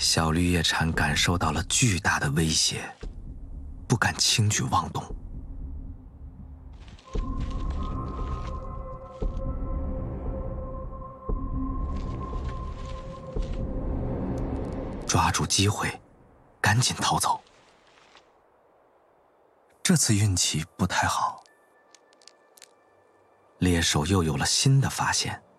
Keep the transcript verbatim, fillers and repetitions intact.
小绿叶蝉感受到了巨大的威胁，不敢轻举妄动。抓住机会，赶紧逃走。这次运气不太好，猎手又有了新的发现。